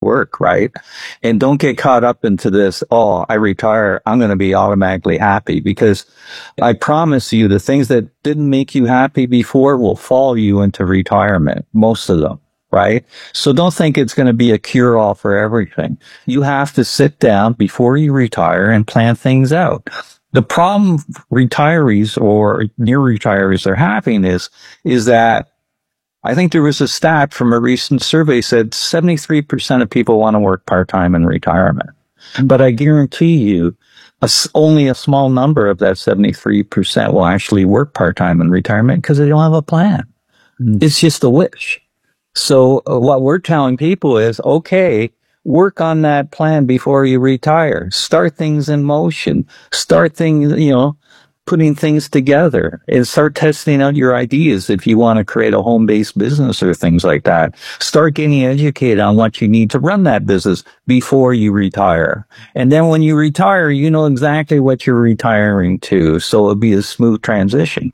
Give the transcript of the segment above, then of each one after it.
work, right? And don't get caught up into this, oh, I retire, I'm going to be automatically happy, because I promise you the things that didn't make you happy before will follow you into retirement, most of them. Right? So don't think it's going to be a cure-all for everything. You have to sit down before you retire and plan things out. The problem retirees or near retirees are having is that I think there was a stat from a recent survey said 73% of people want to work part-time in retirement. But I guarantee you, only a small number of that 73% will actually work part-time in retirement because they don't have a plan. It's just a wish. So what we're telling people is, okay, work on that plan before you retire. Start things in motion. Start things, putting things together, and start testing out your ideas if you want to create a home-based business or things like that. Start getting educated on what you need to run that business before you retire. And then when you retire, you know exactly what you're retiring to. So it'll be a smooth transition.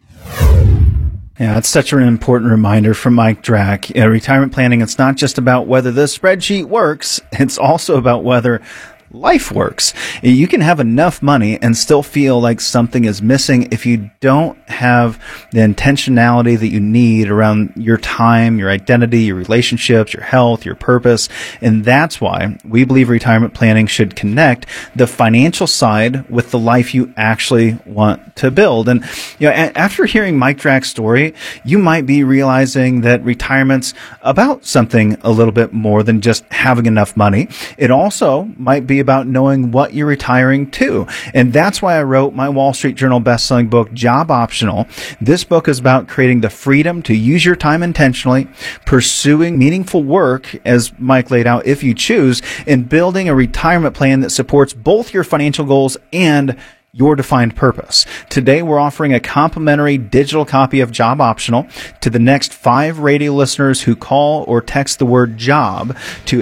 Yeah, it's such an important reminder from Mike Drack. Retirement planning, it's not just about whether the spreadsheet works, it's also about whether life works. You can have enough money and still feel like something is missing if you don't have the intentionality that you need around your time, your identity, your relationships, your health, your purpose. And that's why we believe retirement planning should connect the financial side with the life you actually want to build. And after hearing Mike Drack's story, you might be realizing that retirement's about something a little bit more than just having enough money. It also might be about knowing what you're retiring to. And that's why I wrote my Wall Street Journal best-selling book, Job Optional. This book is about creating the freedom to use your time intentionally, pursuing meaningful work, as Mike laid out, if you choose, and building a retirement plan that supports both your financial goals and your defined purpose. Today, we're offering a complimentary digital copy of Job Optional to the next 5 radio listeners who call or text the word job to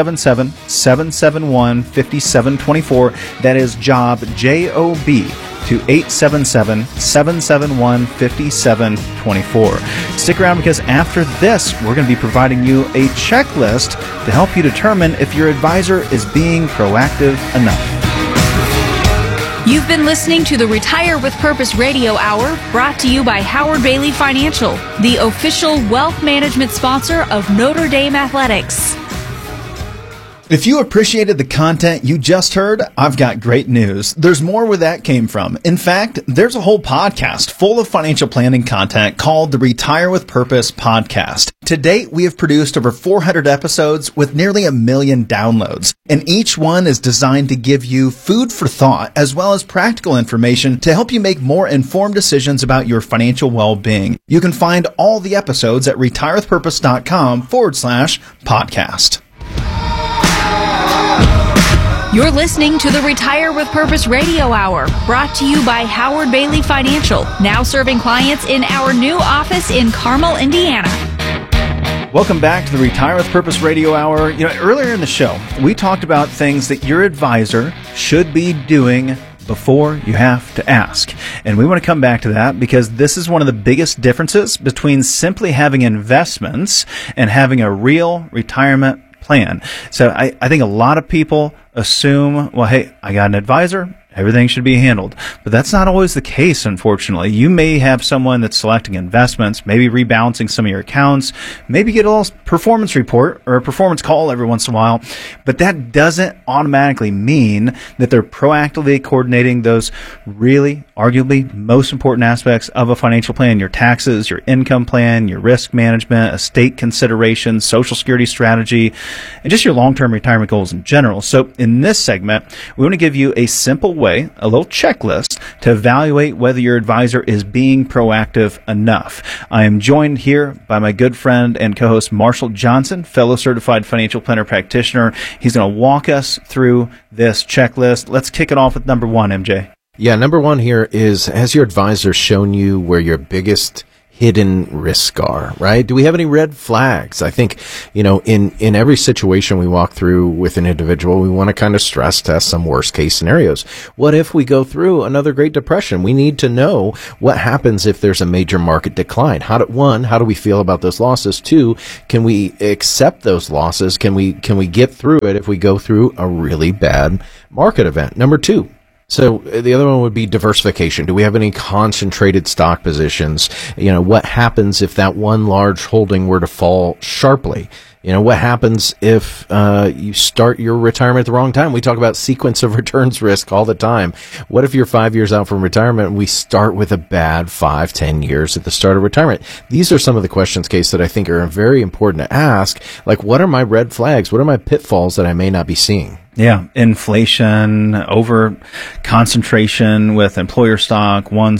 877-771-5724. That is job, J-O-B, to 877-771-5724. Stick around, because after this, we're going to be providing you a checklist to help you determine if your advisor is being proactive enough. You've been listening to the Retire with Purpose Radio Hour, brought to you by Howard Bailey Financial, the official wealth management sponsor of Notre Dame Athletics. If you appreciated the content you just heard, I've got great news. There's more where that came from. In fact, there's a whole podcast full of financial planning content called the Retire with Purpose podcast. To date, we have produced over 400 episodes with nearly 1 million downloads, and each one is designed to give you food for thought as well as practical information to help you make more informed decisions about your financial well-being. You can find all the episodes at retirewithpurpose.com/podcast. You're listening to the Retire with Purpose Radio Hour, brought to you by Howard Bailey Financial, now serving clients in our new office in Carmel, Indiana. Welcome back to the Retire with Purpose Radio Hour. Earlier in the show, we talked about things that your advisor should be doing before you have to ask. And we want to come back to that because this is one of the biggest differences between simply having investments and having a real retirement plan. So I think a lot of people assume, well, hey, I got an advisor, everything should be handled. But that's not always the case, unfortunately. You may have someone that's selecting investments, maybe rebalancing some of your accounts, maybe get a little performance report or a performance call every once in a while. But that doesn't automatically mean that they're proactively coordinating those really, arguably, most important aspects of a financial plan: your taxes, your income plan, your risk management, estate considerations, social security strategy, and just your long-term retirement goals in general. So in this segment, we want to give you a simple way, a little checklist to evaluate whether your advisor is being proactive enough. I am joined here by my good friend and co-host Marshall Johnson, fellow certified financial planner practitioner. He's going to walk us through this checklist. Let's kick it off with number 1, MJ. Yeah, number 1 here is, has your advisor shown you where your biggest hidden risks are, right? Do we have any red flags? I think, in every situation we walk through with an individual, we want to kind of stress test some worst case scenarios. What if we go through another Great Depression? We need to know what happens if there's a major market decline. How do we feel about those losses? Two, can we accept those losses? Can we get through it if we go through a really bad market event? Number two. So the other one would be diversification. Do we have any concentrated stock positions? What happens if that one large holding were to fall sharply? What happens if you start your retirement at the wrong time? We talk about sequence of returns risk all the time. What if you're 5 years out from retirement and we start with a bad 5-10 years at the start of retirement? These are some of the questions, Case, that I think are very important to ask. Like, what are my red flags? What are my pitfalls that I may not be seeing? Yeah, inflation, over concentration with employer stock, one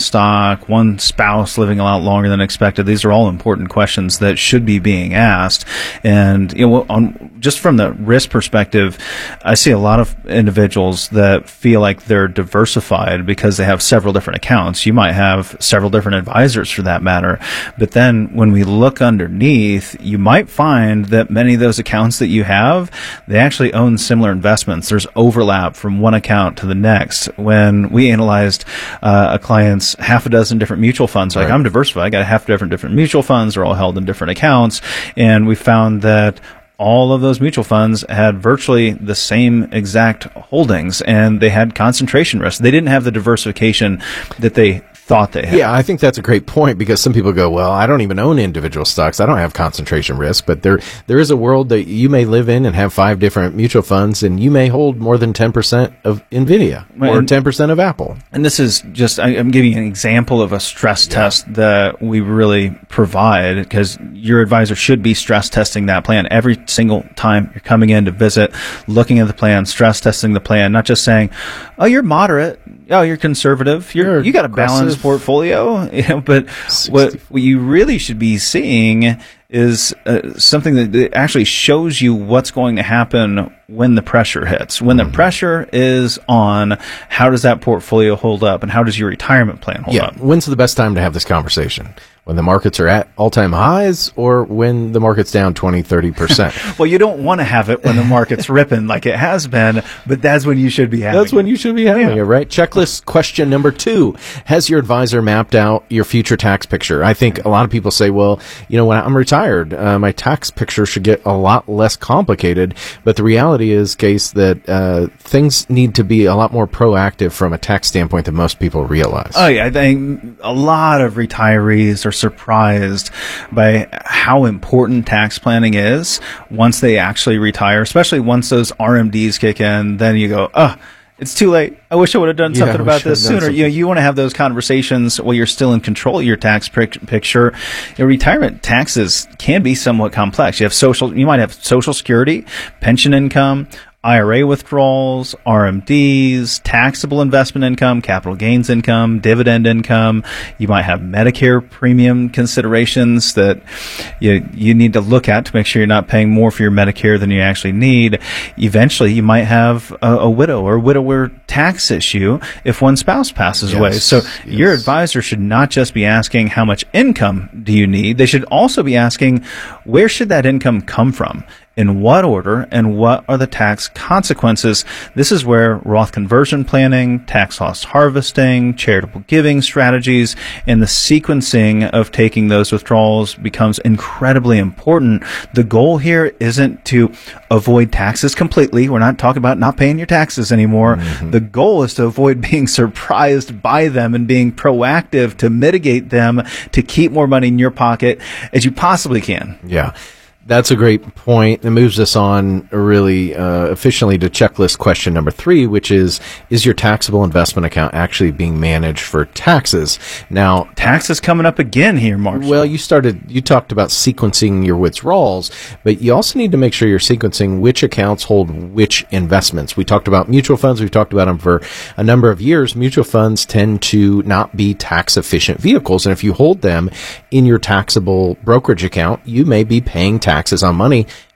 spouse living a lot longer than expected. These are all important questions that should be being asked. And just from the risk perspective, I see a lot of individuals that feel like they're diversified because they have several different accounts. You might have several different advisors for that matter. But then when we look underneath, you might find that many of those accounts that you have, they actually own similar investments. There's overlap from one account to the next. When we analyzed a client's half a dozen different mutual funds, like, I'm diversified, I got a half a different mutual funds, they're all held in different accounts, and we found that all of those mutual funds had virtually the same exact holdings, and they had concentration risk. They didn't have the diversification that they thought they had. Yeah, I think that's a great point, because some people go, well, I don't even own individual stocks. I don't have concentration risk. But there is a world that you may live in and have 5 different mutual funds, and you may hold more than 10% of NVIDIA or 10% of Apple. And this is just, I'm giving you an example of a stress test that we really provide, because your advisor should be stress testing that plan every single time you're coming in to visit, looking at the plan, stress testing the plan, not just saying, oh, you're moderate, oh, you're conservative, you got a balanced portfolio, but what you really should be seeing is something that actually shows you what's going to happen when the pressure hits. When the pressure is on, how does that portfolio hold up, and how does your retirement plan hold up? When's the best time to have this conversation? When the markets are at all-time highs, or when the market's down 20-30%? Well, you don't want to have it when the market's ripping like it has been, but that's when you should be having it. That's when you should be having it, right? Checklist question number 2. Has your advisor mapped out your future tax picture? I think a lot of people say, well, when I'm retired, my tax picture should get a lot less complicated. But the reality is, Case, that things need to be a lot more proactive from a tax standpoint than most people realize. Oh, yeah. I think a lot of retirees are surprised by how important tax planning is once they actually retire, especially once those RMDs kick in. Then you go, oh, it's too late. I wish I would have done something about this sooner. You want to have those conversations while you're still in control of your tax picture. Retirement taxes can be somewhat complex. You might have Social Security, pension income, IRA withdrawals, RMDs, taxable investment income, capital gains income, dividend income. You might have Medicare premium considerations that you need to look at to make sure you're not paying more for your Medicare than you actually need. Eventually, you might have a widow or widower tax issue if one spouse passes away. So your advisor should not just be asking how much income do you need. They should also be asking, where should that income come from? In what order, and what are the tax consequences? This is where Roth conversion planning, tax loss harvesting, charitable giving strategies, and the sequencing of taking those withdrawals becomes incredibly important. The goal here isn't to avoid taxes completely. We're not talking about not paying your taxes anymore. The goal is to avoid being surprised by them and being proactive to mitigate them, to keep more money in your pocket as you possibly can. Yeah. That's a great point. It moves us on really efficiently to checklist question number 3, which is your taxable investment account actually being managed for taxes? Now, taxes coming up again here, Mark. Well, you talked about sequencing your withdrawals, but you also need to make sure you're sequencing which accounts hold which investments. We talked about mutual funds. We've talked about them for a number of years. Mutual funds tend to not be tax efficient vehicles. And if you hold them in your taxable brokerage account, you may be paying taxes on money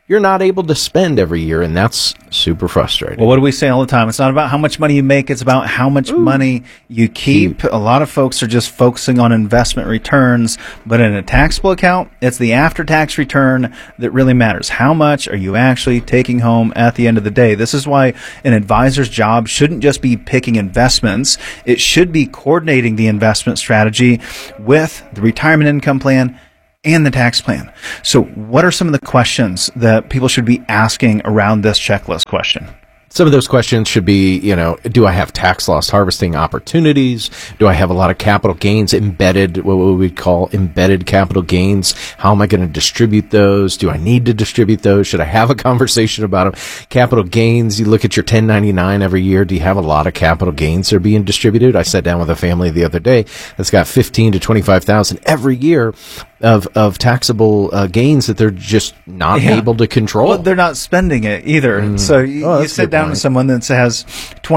you're not able to spend every year, and that's super frustrating. Well, what do we say all the time? It's not about how much money you make. It's about how much money you keep. A lot of folks are just focusing on investment returns, but in a taxable account, it's the after-tax return that really matters. How much are you actually taking home at the end of the day? This is why an advisor's job shouldn't just be picking investments. It should be coordinating the investment strategy with the retirement income plan and the tax plan. So what are some of the questions that people should be asking around this checklist question? Some of those questions should be, do I have tax loss harvesting opportunities? Do I have a lot of capital gains embedded, what we would call embedded capital gains? How am I going to distribute those? Do I need to distribute those? Should I have a conversation about them? Capital gains, you look at your 1099 every year. Do you have a lot of capital gains that are being distributed? I sat down with a family the other day that's got 15 to 25,000 every year of taxable gains that they're just not able to control. Well, they're not spending it either. So you sit down with someone that has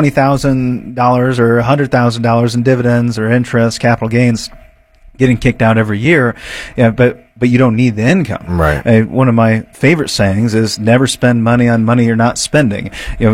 $20,000 or $100,000 in dividends or interest, capital gains getting kicked out every year. Yeah, but you don't need the income. Right. One of my favorite sayings is never spend money on money you're not spending.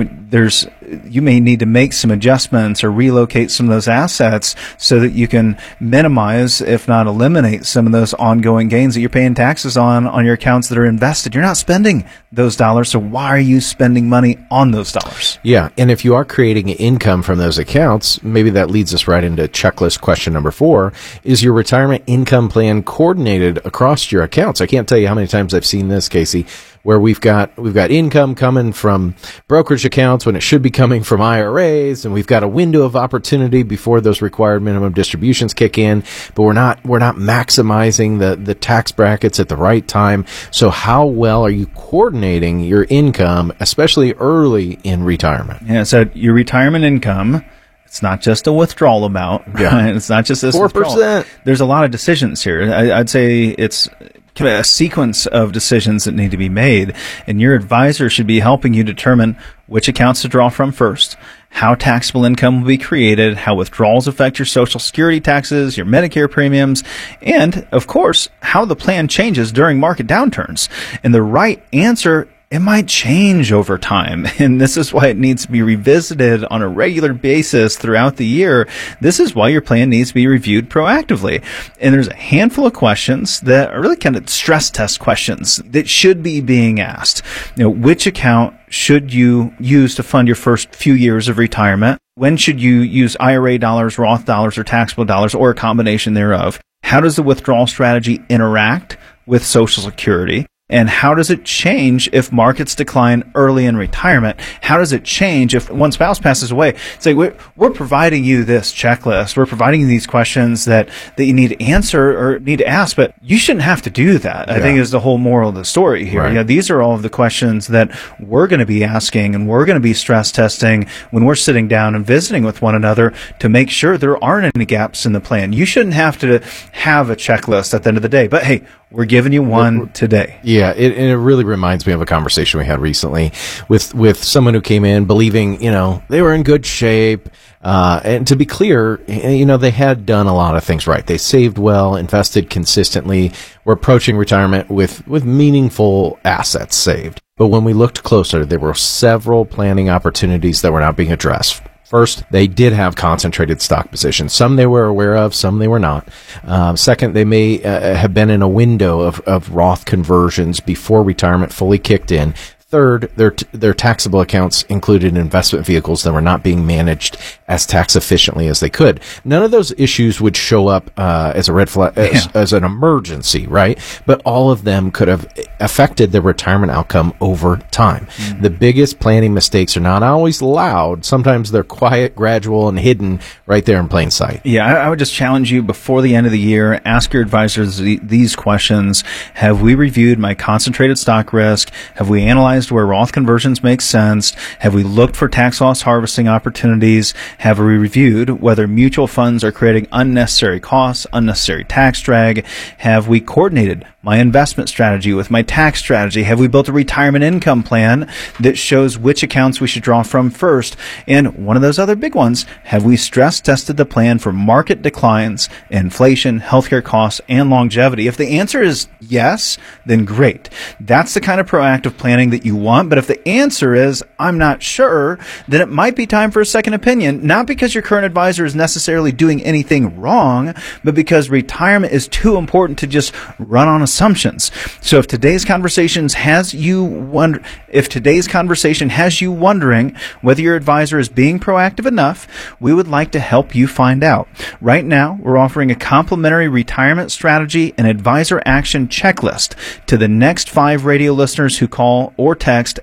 You may need to make some adjustments or relocate some of those assets so that you can minimize, if not eliminate, some of those ongoing gains that you're paying taxes on your accounts that are invested. You're not spending those dollars, so why are you spending money on those dollars? Yeah, and if you are creating income from those accounts, maybe that leads us right into checklist question number 4. Is your retirement income plan coordinated across your accounts? I can't tell you how many times I've seen this, Casey, where we've got income coming from brokerage accounts when it should be coming from IRAs, and we've got a window of opportunity before those required minimum distributions kick in, but we're not maximizing the tax brackets at the right time. So how well are you coordinating your income, especially early in retirement? Yeah, so your retirement income, it's not just a withdrawal amount. Yeah. Right? It's not just this 4%. Withdrawal. There's a lot of decisions here. I'd say it's a sequence of decisions that need to be made, and your advisor should be helping you determine which accounts to draw from first, how taxable income will be created, how withdrawals affect your Social Security taxes, your Medicare premiums, and, of course, how the plan changes during market downturns. And the right answer, it might change over time, and this is why it needs to be revisited on a regular basis throughout the year. This is why your plan needs to be reviewed proactively. And there's a handful of questions that are really kind of stress test questions that should be being asked. Which account should you use to fund your first few years of retirement? When should you use IRA dollars, Roth dollars, or taxable dollars, or a combination thereof? How does the withdrawal strategy interact with Social Security? And how does it change if markets decline early in retirement? How does it change if one spouse passes away? Say, we're providing you this checklist. We're providing you these questions that you need to answer or need to ask, but you shouldn't have to do that. I think is the whole moral of the story here. Right. These are all of the questions that we're going to be asking and we're going to be stress testing when we're sitting down and visiting with one another to make sure there aren't any gaps in the plan. You shouldn't have to have a checklist at the end of the day, but hey, we're giving you one today. Yeah, it really reminds me of a conversation we had recently with someone who came in believing, they were in good shape. And to be clear, they had done a lot of things right. They saved well, invested consistently, were approaching retirement with meaningful assets saved. But when we looked closer, there were several planning opportunities that were not being addressed. First, they did have concentrated stock positions. Some they were aware of, some they were not. Second, they may have been in a window of Roth conversions before retirement fully kicked in. Third, their taxable accounts included investment vehicles that were not being managed as tax efficiently as they could. None of those issues would show up as a red flag, as an emergency, right? But all of them could have affected their retirement outcome over time. Mm-hmm. The biggest planning mistakes are not always loud. Sometimes they're quiet, gradual, and hidden right there in plain sight. Yeah, I would just challenge you before the end of the year, ask your advisors these questions. Have we reviewed my concentrated stock risk? Have we analyzed where Roth conversions make sense? Have we looked for tax loss harvesting opportunities? Have we reviewed whether mutual funds are creating unnecessary costs, unnecessary tax drag? Have we coordinated my investment strategy, with my tax strategy? Have we built a retirement income plan that shows which accounts we should draw from first? And one of those other big ones, have we stress tested the plan for market declines, inflation, healthcare costs, and longevity? If the answer is yes, then great. That's the kind of proactive planning that you want. But if the answer is, I'm not sure, then it might be time for a second opinion, not because your current advisor is necessarily doing anything wrong, but because retirement is too important to just run on assumptions. So if today's conversation has you wondering whether your advisor is being proactive enough, we would like to help you find out. Right now, we're offering a complimentary retirement strategy and advisor action checklist to the next 5 radio listeners who call or text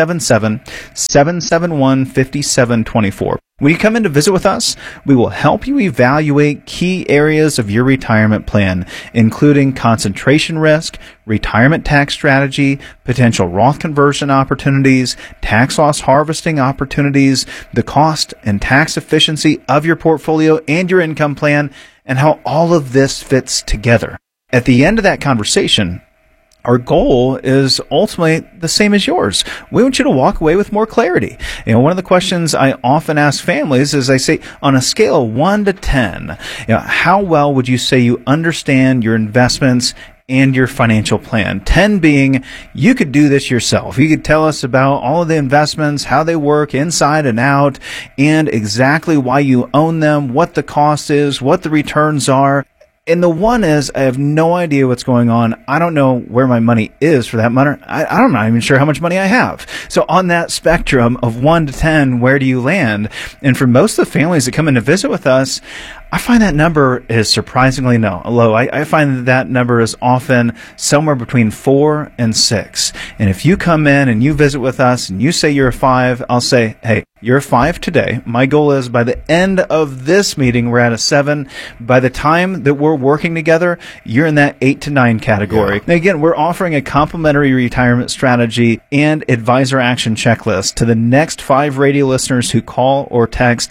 877-771-5724. When you come in to visit with us, we will help you evaluate key areas of your retirement plan, including concentration risk, retirement tax strategy, potential Roth conversion opportunities, tax loss harvesting opportunities, the cost and tax efficiency of your portfolio and your income plan, and how all of this fits together. At the end of that conversation, our goal is ultimately the same as yours. We want you to walk away with more clarity. One of the questions I often ask families is, I say, on a scale of 1 to 10, how well would you say you understand your investments and your financial plan? 10 being, you could do this yourself. You could tell us about all of the investments, how they work inside and out, and exactly why you own them, what the cost is, what the returns are. And the 1 is, I have no idea what's going on. I don't know where my money is for that matter. I'm not even sure how much money I have. So on that spectrum of 1 to 10, where do you land? And for most of the families that come in to visit with us, I find that number is surprisingly low. I find that number is often somewhere between 4 and 6. And if you come in and you visit with us and you say you're a 5, I'll say, hey, you're a 5 today. My goal is by the end of this meeting, we're at a 7. By the time that we're working together, you're in that 8 to 9 category. Now, again, we're offering a complimentary retirement strategy and advisor action checklist to the next 5 radio listeners who call or text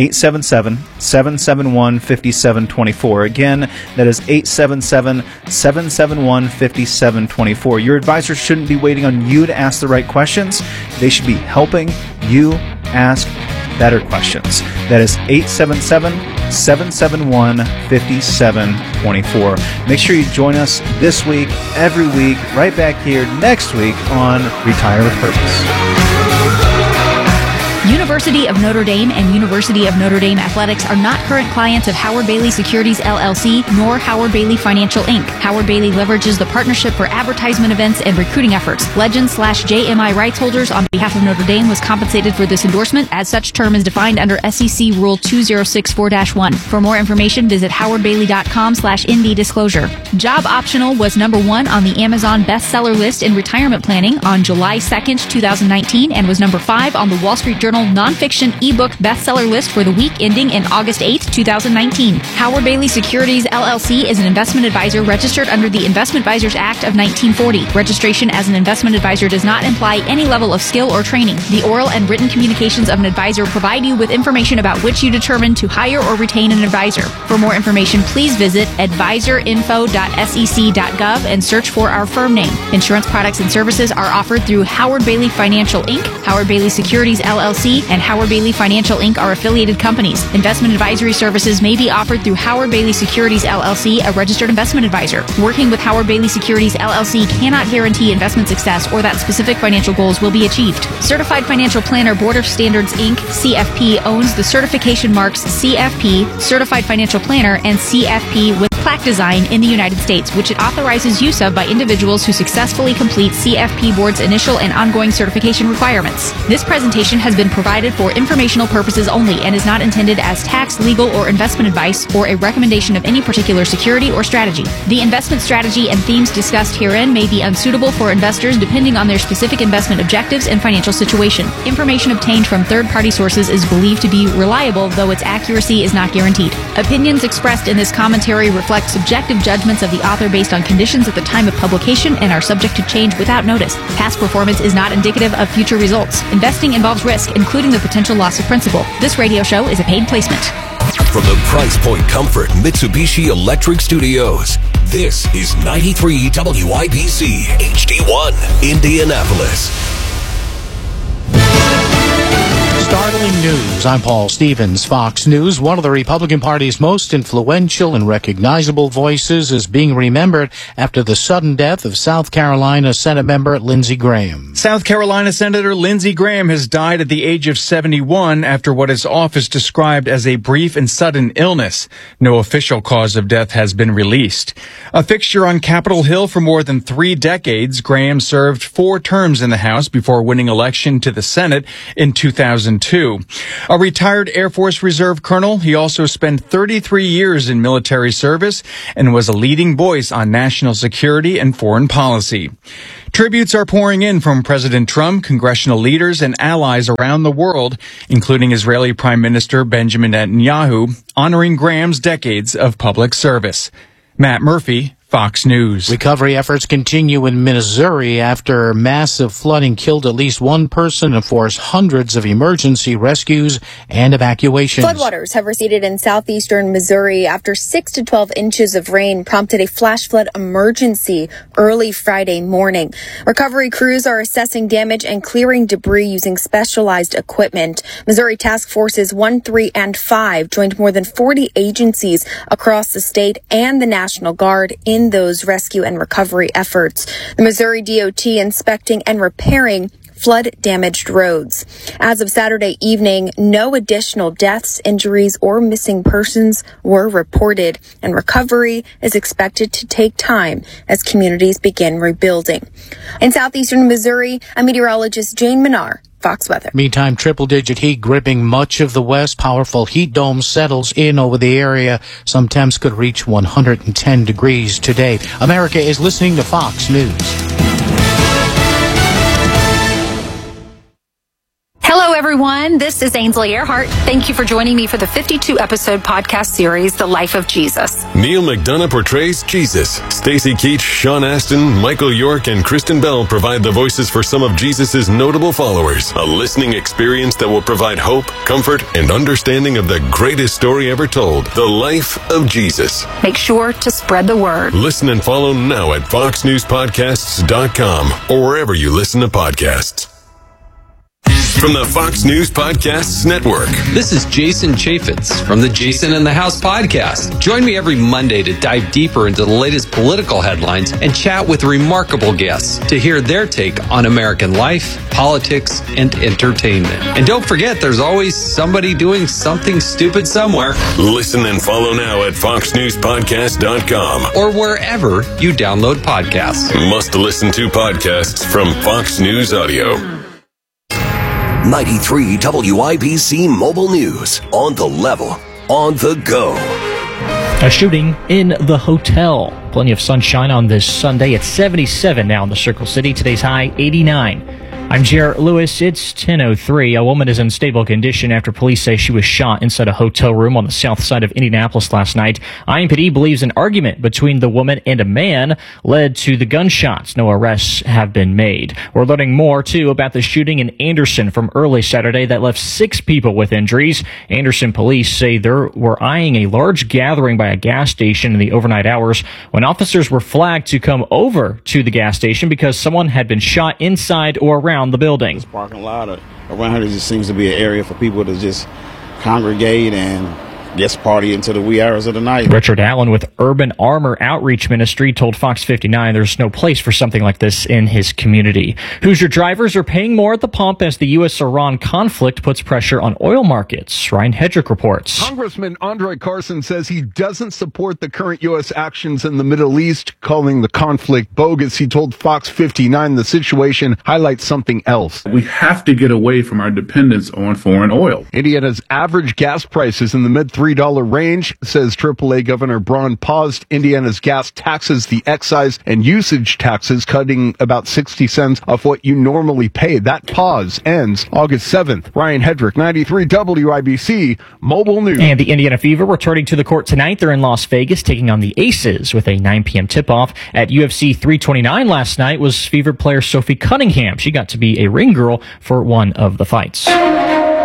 877-771-5724. Again, that is 877-771-5724. Your advisor shouldn't be waiting on you to ask the right questions. They should be helping you ask better questions. That is 877-771-5724. Make sure you join us this week, every week, right back here next week on Retire with Purpose. University of Notre Dame and University of Notre Dame Athletics are not current clients of Howard Bailey Securities LLC nor Howard Bailey Financial Inc. Howard Bailey leverages the partnership for advertisement events and recruiting efforts. Legend/JMI rights holders on behalf of Notre Dame was compensated for this endorsement as such term is defined under SEC Rule 2064-1. For more information, visit howardbailey.com/ND disclosure. Job Optional was number 1 on the Amazon bestseller list in retirement planning on July 2nd, 2019, and was number 5 on the Wall Street Journal nonfiction ebook bestseller list for the week ending in August 8, 2019. Howard Bailey Securities LLC is an investment advisor registered under the Investment Advisors Act of 1940. Registration as an investment advisor does not imply any level of skill or training. The oral and written communications of an advisor provide you with information about which you determine to hire or retain an advisor. For more information, please visit advisorinfo.sec.gov and search for our firm name. Insurance products and services are offered through Howard Bailey Financial Inc., Howard Bailey Securities LLC, and Howard Bailey Financial Inc. are affiliated companies. Investment advisory services may be offered through Howard Bailey Securities LLC, a registered investment advisor. Working with Howard Bailey Securities LLC cannot guarantee investment success or that specific financial goals will be achieved. Certified Financial Planner Board of Standards Inc., CFP, owns the certification marks CFP, Certified Financial Planner, and CFP with plaque design in the United States, which it authorizes use of by individuals who successfully complete CFP Board's initial and ongoing certification requirements. This presentation has been provided for informational purposes only and is not intended as tax, legal, or investment advice or a recommendation of any particular security or strategy. The investment strategy and themes discussed herein may be unsuitable for investors depending on their specific investment objectives and financial situation. Information obtained from third-party sources is believed to be reliable, though its accuracy is not guaranteed. Opinions expressed in this commentary reflect subjective judgments of the author based on conditions at the time of publication and are subject to change without notice. Past performance is not indicative of future results. Investing involves risk, including the potential loss of principal. This radio show is a paid placement. From the Price Point Comfort Mitsubishi Electric Studios, this is 93 WIBC HD1, Indianapolis. Startling news. I'm Paul Stevens, Fox News. One of the Republican Party's most influential and recognizable voices is being remembered after the sudden death of South Carolina Senate member Lindsey Graham. South Carolina Senator Lindsey Graham has died at the age of 71 after what his office described as a brief and sudden illness. No official cause of death has been released. A fixture on Capitol Hill for more than 3 decades, Graham served 4 terms in the House before winning election to the Senate in 2002. A retired Air Force Reserve colonel, he also spent 33 years in military service and was a leading voice on national security and foreign policy. Tributes are pouring in from President Trump, congressional leaders, and allies around the world, including Israeli Prime Minister Benjamin Netanyahu, honoring Graham's decades of public service. Matt Murphy, Fox News. Recovery efforts continue in Missouri after massive flooding killed at least 1 person and forced hundreds of emergency rescues and evacuations. Floodwaters have receded in southeastern Missouri after 6 to 12 inches of rain prompted a flash flood emergency early Friday morning. Recovery crews are assessing damage and clearing debris using specialized equipment. Missouri Task Forces 1, 3, and 5 joined more than 40 agencies across the state and the National Guard in those rescue and recovery efforts. The Missouri DOT inspecting and repairing flood-damaged roads. As of Saturday evening, no additional deaths, injuries, or missing persons were reported, and recovery is expected to take time as communities begin rebuilding. In southeastern Missouri, a meteorologist, Jane Menard, Fox Weather. Meantime, triple-digit heat gripping much of the West. Powerful heat dome settles in over the area. Some temps could reach 110 degrees today. America is listening to Fox News. Hello, everyone. This is Ainsley Earhart. Thank you for joining me for the 52-episode podcast series, The Life of Jesus. Neil McDonough portrays Jesus. Stacy Keach, Sean Astin, Michael York, and Kristen Bell provide the voices for some of Jesus' notable followers. A listening experience that will provide hope, comfort, and understanding of the greatest story ever told, The Life of Jesus. Make sure to spread the word. Listen and follow now at foxnewspodcasts.com or wherever you listen to podcasts. From the Fox News Podcasts Network. This is Jason Chaffetz from the Jason in the House podcast. Join me every Monday to dive deeper into the latest political headlines and chat with remarkable guests to hear their take on American life, politics, and entertainment. And don't forget, there's always somebody doing something stupid somewhere. Listen and follow now at foxnewspodcast.com or wherever you download podcasts. Must listen to podcasts from Fox News Audio. 93 WIBC Mobile News. On the level, on the go. A shooting in the hotel. Plenty of sunshine on this Sunday. It's 77 now in the Circle City. Today's high, 89. I'm Jarrett Lewis. It's 10:03. A woman is in stable condition after police say she was shot inside a hotel room on the south side of Indianapolis last night. IMPD believes an argument between the woman and a man led to the gunshots. No arrests have been made. We're learning more, too, about the shooting in Anderson from early Saturday that left 6 people with injuries. Anderson police say they were eyeing a large gathering by a gas station in the overnight hours when officers were flagged to come over to the gas station because someone had been shot inside or around the building. This parking lot around here just seems to be an area for people to just congregate and just party into the wee hours of the night. Richard Allen with Urban Armor Outreach Ministry told Fox 59 there's no place for something like this in his community. Hoosier drivers are paying more at the pump as the U.S.-Iran conflict puts pressure on oil markets. Ryan Hedrick reports. Congressman Andre Carson says he doesn't support the current U.S. actions in the Middle East, calling the conflict bogus. He told Fox 59 the situation highlights something else. We have to get away from our dependence on foreign oil. Indiana's average gas prices in the mid-3 $3 range, says AAA Governor Braun paused Indiana's gas taxes, the excise and usage taxes, cutting about 60 cents off what you normally pay. That pause ends August 7th. Ryan Hedrick, 93 WIBC, Mobile News. And the Indiana Fever returning to the court tonight. They're in Las Vegas taking on the Aces with a 9 p.m. tip-off. At UFC 329 last night was Fever player Sophie Cunningham. She got to be a ring girl for one of the fights.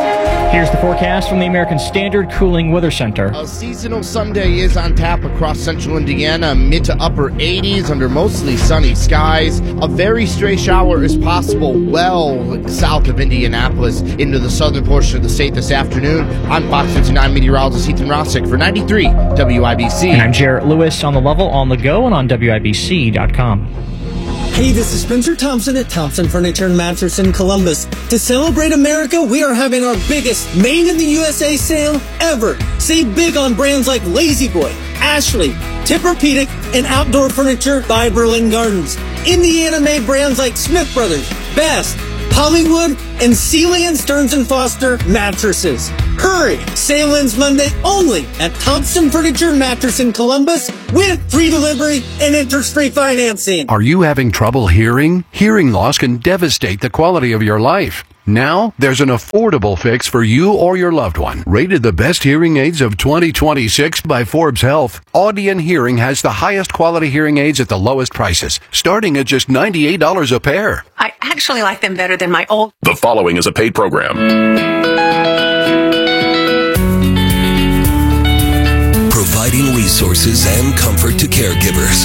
Here's the forecast from the American Standard Cooling Weather Center. A seasonal Sunday is on tap across central Indiana, mid to upper 80s under mostly sunny skies. A very stray shower is possible well south of Indianapolis into the southern portion of the state this afternoon. I'm Fox 59 meteorologist Ethan Rossick for 93 WIBC. And I'm Jarrett Lewis on the level, on the go, and on WIBC.com. Hey, this is Spencer Thompson at Thompson Furniture and Mattress in Columbus. To celebrate America, we are having our biggest Made in the USA sale ever. Save big on brands like Lazy Boy, Ashley, Tempur-Pedic, and Outdoor Furniture by Berlin Gardens. Indiana-made brands like Smith Brothers, Best, Hollywood, and Sealy and Stearns & Foster mattresses. Hurry! Sale ends Monday only at Thompson Furniture and Mattress in Columbus with free delivery and interest-free financing. Are you having trouble hearing? Hearing loss can devastate the quality of your life. Now, there's an affordable fix for you or your loved one. Rated the best hearing aids of 2026 by Forbes Health, Audion Hearing has the highest quality hearing aids at the lowest prices, starting at just $98 a pair. I actually like them better than my old. The following is a paid program. Providing resources and comfort to caregivers.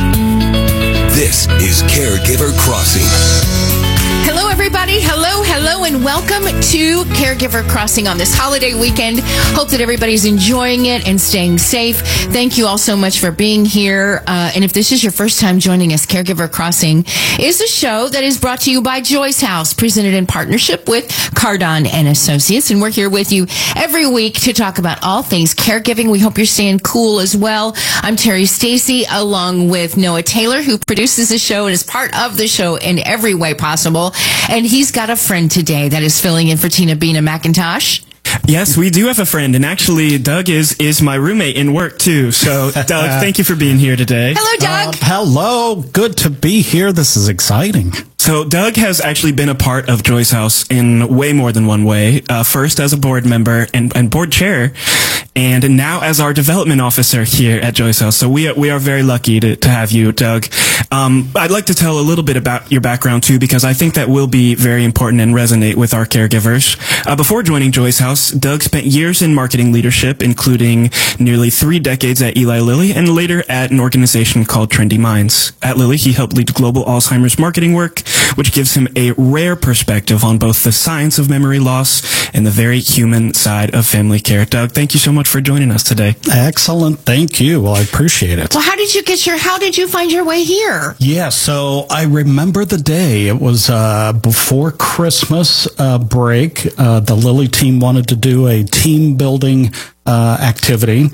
This is Caregiver Crossing. Hello, everybody. Hello, and welcome to Caregiver Crossing on this holiday weekend. Hope that everybody's enjoying it and staying safe. Thank you all so much for being here. And if this is your first time joining us, Caregiver Crossing is a show that is brought to you by Joyce House, presented in partnership with Cardon and Associates. And we're here with you every week to talk about all things caregiving. We hope you're staying cool as well. I'm Terry Stacy, along with Noah Taylor, who produces the show and is part of the show in every way possible. And he's got a friend today that is filling in for Tina Bina McIntosh. Yes, we do have a friend, and actually Doug is my roommate in work too. So Doug, thank you for being here today. Hello, Doug. Hello, good to be here. This is exciting. So Doug has actually been a part of Joyce House in way more than one way. First as a board member and board chair, and now as our development officer here at Joyce House. So we are very lucky to have you, Doug. I'd like to tell a little bit about your background too, because I think that will be very important and resonate with our caregivers. Before joining Joyce House, Doug spent years in marketing leadership, including nearly 3 decades at Eli Lilly and later at an organization called Trendy Minds. At Lilly, he helped lead global Alzheimer's marketing work, which gives him a rare perspective on both the science of memory loss and the very human side of family care. Doug, thank you so much for joining us today. Excellent. Thank you. Well, I appreciate it. Well, how did you find your way here? Yeah, so I remember the day. It was before Christmas break. The Lilly team wanted to do a team building activity.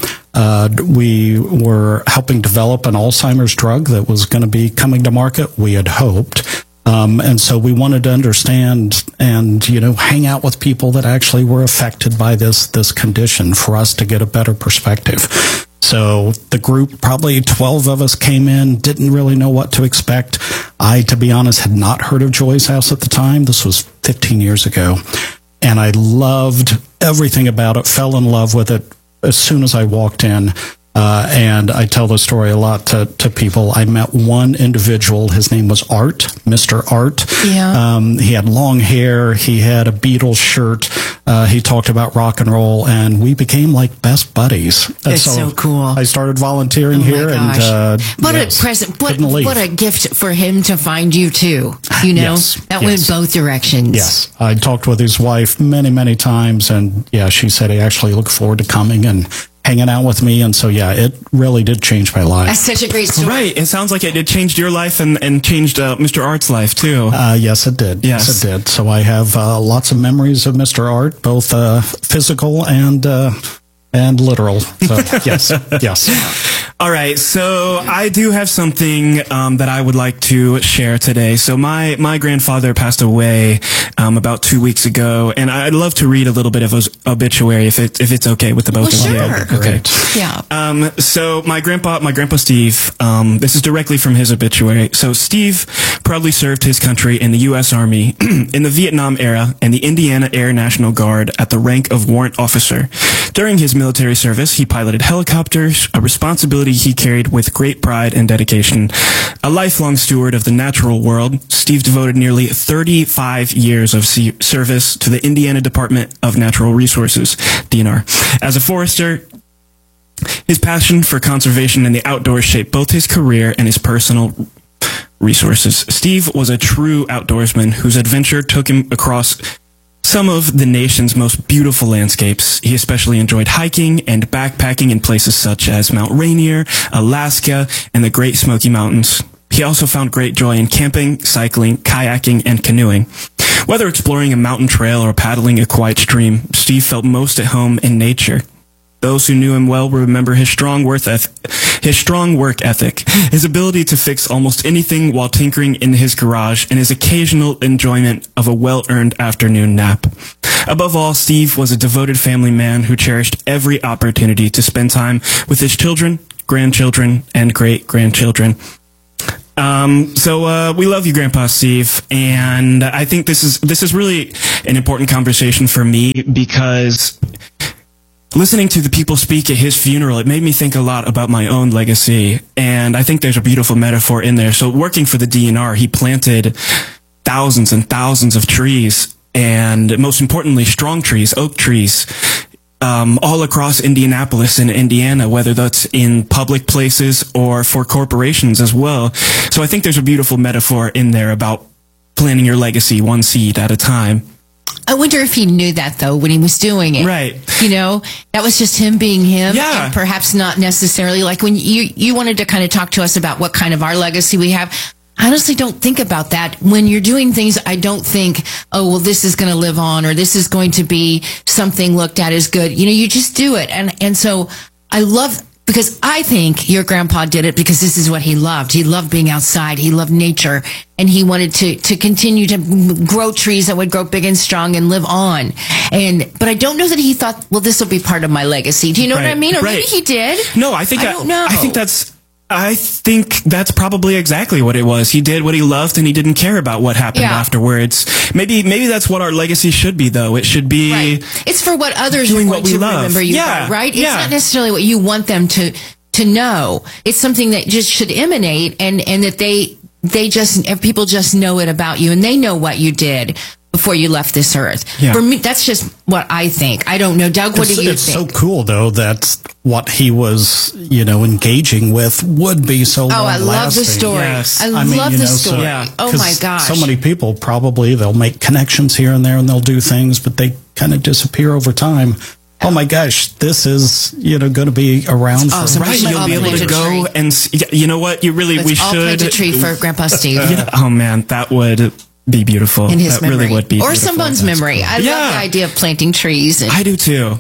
We were helping develop an Alzheimer's drug that was going to be coming to market, we had hoped. And so we wanted to understand and, hang out with people that actually were affected by this condition for us to get a better perspective. So the group, probably 12 of us came in, didn't really know what to expect. I, to be honest, had not heard of Joyce House at the time. This was 15 years ago. And I loved everything about it, fell in love with it as soon as I walked in. And I tell the story a lot to people. I met one individual. His name was Art, Mr. Art. Yeah. He had long hair. He had a Beatles shirt. He talked about rock and roll, and we became like best buddies. That's so cool. I started volunteering here, and what a present! What a gift for him to find you too. That went both directions. Yes, I talked with his wife many times, and she said he actually looked forward to coming and hanging out with me, and so it really did change my life. That's such a great story. Right, it sounds like it changed your life and changed Mr. Art's life too. Yes, it did. Yes, it did. So I have lots of memories of Mr. Art, both physical and literal. So yes. All right, so I do have something that I would like to share today. So my grandfather passed away about 2 weeks ago, and I'd love to read a little bit of his obituary if it's okay with the both of you. Sure. Okay. Yeah. So my grandpa Steve, this is directly from his obituary. So Steve proudly served his country in the U.S. Army in the Vietnam era and the Indiana Air National Guard at the rank of warrant officer. During his military service, he piloted helicopters, a responsibility responsibility he carried with great pride and dedication. A lifelong steward of the natural world, Steve devoted nearly 35 years of service to the Indiana Department of Natural Resources, DNR. As a forester, his passion for conservation and the outdoors shaped both his career and his personal resources. Steve was a true outdoorsman whose adventure took him across some of the nation's most beautiful landscapes. He especially enjoyed hiking and backpacking in places such as Mount Rainier, Alaska, and the Great Smoky Mountains. He also found great joy in camping, cycling, kayaking, and canoeing. Whether exploring a mountain trail or paddling a quiet stream, Steve felt most at home in nature. Those who knew him well remember his strong work ethic, his ability to fix almost anything while tinkering in his garage, and his occasional enjoyment of a well-earned afternoon nap. Above all, Steve was a devoted family man who cherished every opportunity to spend time with his children, grandchildren, and great-grandchildren. So we love you, Grandpa Steve, and I think this is really an important conversation for me because listening to the people speak at his funeral, it made me think a lot about my own legacy, and I think there's a beautiful metaphor in there. So working for the DNR, he planted thousands and thousands of trees, and most importantly, strong trees, oak trees, all across Indianapolis and Indiana, whether that's in public places or for corporations as well. So I think there's a beautiful metaphor in there about planting your legacy one seed at a time. I wonder if he knew that, though, when he was doing it. Right. You know, that was just him being him. Yeah. And perhaps not necessarily. Like when you wanted to kind of talk to us about what kind of our legacy we have. I honestly don't think about that. When you're doing things, I don't think, oh, well, this is going to live on or this is going to be something looked at as good. You know, you just do it. And so I love... Because I think your grandpa did it because this is what he loved. He loved being outside. He loved nature. And he wanted to continue to grow trees that would grow big and strong and live on. But I don't know that he thought, well, this will be part of my legacy. Do you know what I mean? Or maybe he did. No, I don't know. I think that's probably exactly what it was. He did what he loved and he didn't care about what happened afterwards. Maybe that's what our legacy should be, though. It should be... Right. It's for what others doing are going what we to love. Remember you by, right? It's not necessarily what you want them to know. It's something that just should emanate and that people just know it about you and they know what you did before you left this earth. Yeah. For me, that's just what I think. I don't know. Doug, what do you think? It's so cool, though, that what he was, engaging with would be so long lasting. I love the story. Yes. I love the story. Oh, my gosh. So many people probably, they'll make connections here and there and they'll do things, but they kind of disappear over time. Oh my gosh, this is, going to be around for... Right, you'll be able to go and... You know what? We should... plant a tree for Grandpa Steve. Oh man, that would be beautiful. In his that memory. really would be or beautiful. someone's memory. Cool. I love the idea of planting trees. I do too.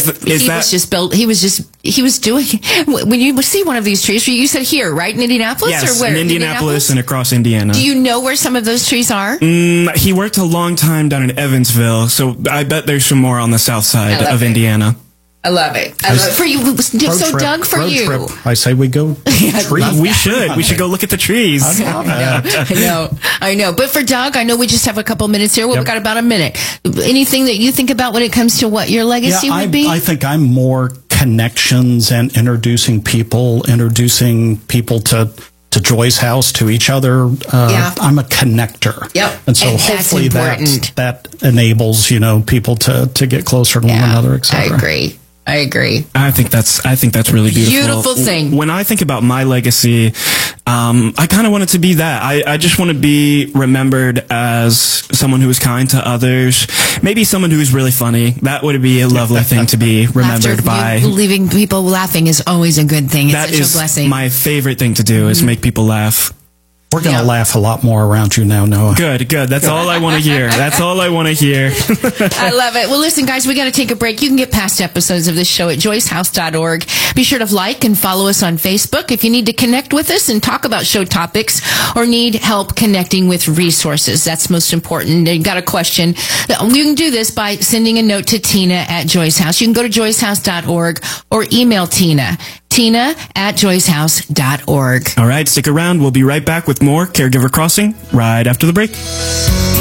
He was doing, when you see one of these trees, you said here, right? In Indianapolis? Yes, or where? in Indianapolis and across Indiana. Do you know where some of those trees are? He worked a long time down in Evansville, so I bet there's some more on the south side of Indiana. I love it. For you. So, Doug, for you. Trip. I say we go trees. We should go look at the trees. I know. But for Doug, I know we just have a couple minutes here. Well, we've got about a minute. Anything that you think about when it comes to what your legacy would be? I think I'm more connections and introducing people to Joy's house, to each other. I'm a connector. Yep. And so hopefully that enables, people to get closer to one another, etc. I agree. I think that's really beautiful. Beautiful thing. When I think about my legacy, I kind of want it to be that. I just want to be remembered as someone who is kind to others. Maybe someone who is really funny. That would be a lovely thing to be remembered by. Leaving people laughing is always a good thing. It's such a blessing. My favorite thing to do is make people laugh. We're going to laugh a lot more around you now, Noah. Good. That's all I want to hear. That's all I want to hear. I love it. Well, listen, guys, we got to take a break. You can get past episodes of this show at joycehouse.org. Be sure to like and follow us on Facebook. If you need to connect with us and talk about show topics or need help connecting with resources, that's most important. You got a question, you can do this by sending a note to Tina at Joy's House. You can go to joycehouse.org or email Tina at joycehouse.org. All right, stick around. We'll be right back with more Caregiver Crossing right after the break.